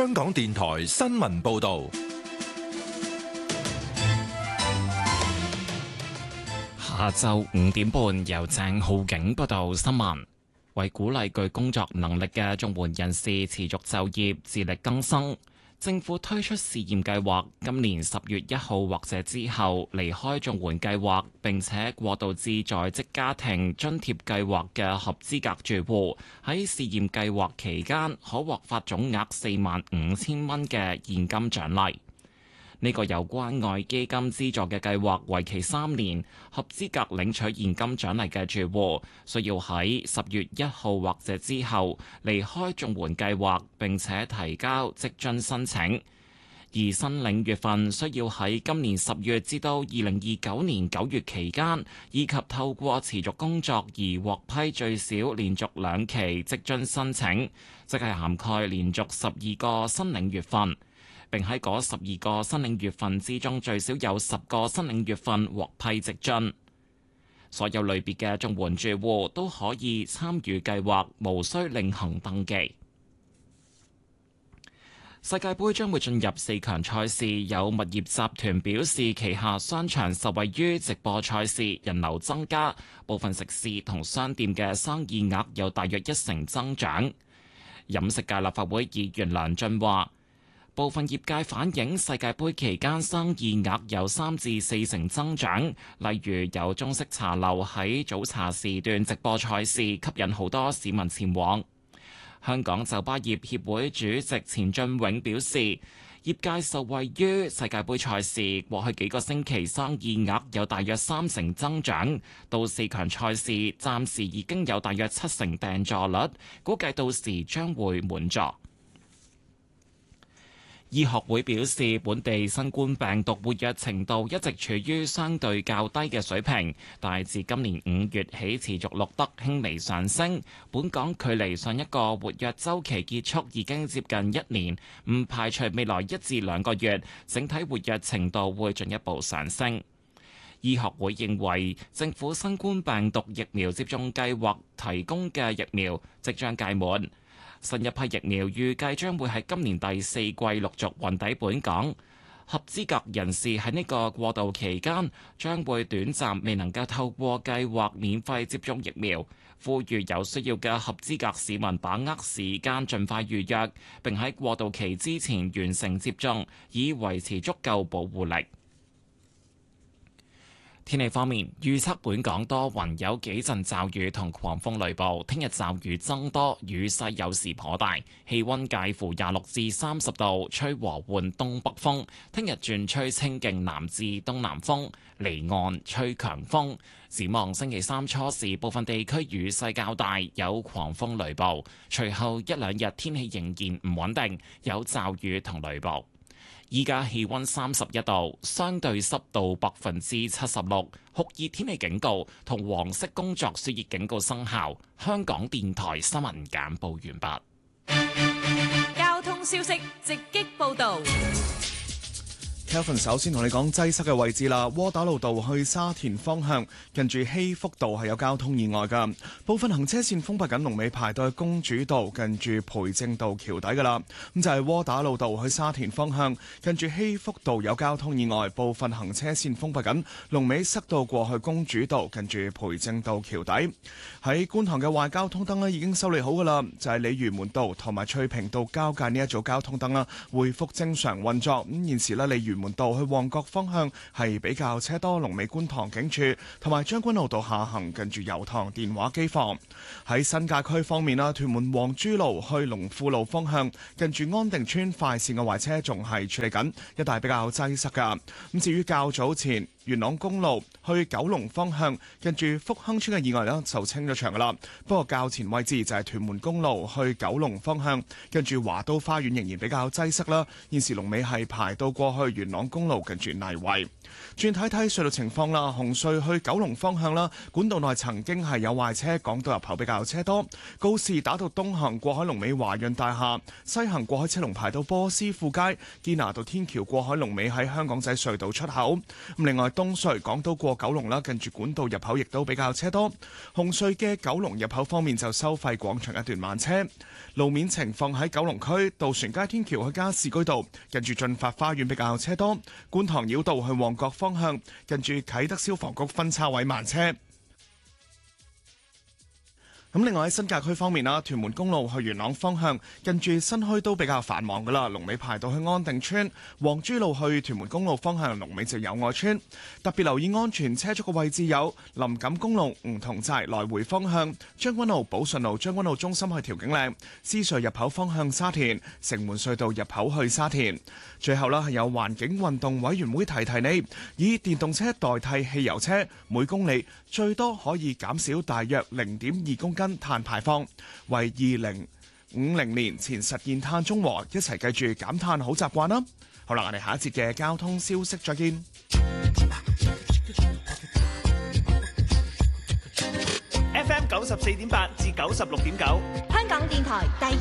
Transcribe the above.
香港電台新聞報道。 下晝5點半，由鄭浩景報道新聞。為鼓勵具工作能力嘅綜援人士持續就業、自力更生，政府推出試驗計劃，今年10月1號或者之後離開綜援計劃並且過渡至在職家庭津貼計劃嘅合資格住戶，喺試驗計劃期間可獲發總額45,000蚊嘅現金獎勵。呢個由關愛基金資助嘅計劃為期3年，合資格領取現金獎勵嘅住戶需要喺10月1號或者之後離開綜援計劃並且提交職津申請，而申領月份需要喺今年10月至到2029年9月期間，以及透過持續工作而獲批最少連續2期職津申請，即係涵蓋連續12個申領月份。並喺嗰12個申領月份之中，最少有10個申領月份獲批職津。所有類別嘅綜援住戶都可以參與計劃，無需另行登記。世界盃將會進入4強賽事，有物業集團表示，旗下商場受惠於直播賽事，人流增加，部分食肆同商店嘅生意額有大約1成增長。飲食界立法會議員梁進話，部分業界反映世界盃期間生意額有3至4成增長，例如有中式茶樓喺早茶時段直播賽事，吸引好多市民前往。香港酒吧業協會主席錢俊永表示，業界受惠於世界盃賽事，過去幾個星期生意額有大約3成增長，到4強賽事暫時已經有大約7成訂座率，估計到時將會滿座。醫學會表示，本地新冠病毒活躍程度一直處於相對較低嘅水平，但自今年5月起持續錄得輕微上升。本港距離上一個活躍週期結束已經接近1年，唔排除未來1至2個月整體活躍程度會進一步上升。醫學會認為，政府新冠病毒疫苗接種計劃提供嘅疫苗即將屆滿。新一批疫苗預計將會喺今年第4季陸續運抵本港，合資格人士喺呢個過渡期間將會短暫未能夠透過計劃免費接種疫苗，呼籲有需要嘅合資格市民把握時間盡快預約，並喺過渡期之前完成接種，以維持足夠保護力。天氣方面，預測本港多雲，有幾陣驟雨同狂風雷暴。聽日驟雨增多，雨勢有時頗大，氣溫介乎26至30度，吹和緩東北風。聽日轉吹清勁南至東南風，離岸吹強風。展望星期3初時，部分地區雨勢較大，有狂風雷暴。隨後1-2日天氣仍然唔穩定，有驟雨同雷暴。依家氣溫31度，相對濕度76%，酷熱天氣警告同黃色工作暑熱警告生效。香港電台新聞簡報完畢。交通消息直擊報道。 Kelvin 首先同你講擠塞嘅位置啦，窩打老道去沙田方向近住禧福道係有交通意外噶，部分行車線封閉緊，龍尾排到去公主道近住培正道橋底噶啦。咁就係窩打老道去沙田方向近住禧福道有交通意外，部分行車線封閉緊，龍尾塞到過去公主道近住培正道橋底。喺觀塘嘅壞交通燈已經修理好噶啦，就係鯉魚門道同埋翠屏道交界呢一組交通燈恢復正常運作。咁現時鯉魚門道去旺角方向係比較車多，龍尾觀塘警署同埋將軍澳道下行近住油塘電話機房。喺新界區方面屯門黃珠路去龍富路方向近住安定村快線嘅壞車仲係處理緊，一帶比較擠塞噶。咁至於較早前元朗公路去九龍方向近住福亨村嘅意外就清咗場噶啦，不過較前位置就係屯門公路去九龍方向近住華都花園仍然比較擠塞啦。現時龍尾係排到過去元朗公路近住泥圍。轉睇睇隧道情況啦，紅隧去九龍方向啦，管道內曾經係有壞車，港島入口比較車多。告士打道東行過海龍尾華潤大廈，西行過海車龍排到波斯富街，堅拿道天橋過海龍尾喺香港仔隧道出口。另外東隧港島過九龍啦，近住管道入口亦都比較車多。紅隧嘅九龍入口方面就收費廣場一段慢車。路面情況喺九龍區渡船街天橋去加士居道，近住進發花園比較車多。觀塘繞道去旺角方向，近住啟德消防局分叉位慢車。咁另外喺新界區方面啦，屯門公路去元朗方向，近住新墟都比較繁忙噶啦，龍尾排到去安定村；黃珠路去屯門公路方向，龍尾就友愛村。特別留意安全車速嘅位置有林錦公路梧桐寨來回方向、將軍澳寶順路將軍澳中心去調景嶺、獅隧入口方向沙田、城門隧道入口去沙田。最後啦，係有環境運動委員會提你，以電動車代替汽油車，每公里最多可以減少大約0.2公斤碳排放，為2050年前實現碳中和，一齊記住減碳好習慣啦！好啦，我哋下一節嘅交通消息再見。 FM 94.8至96.9， 香港電台第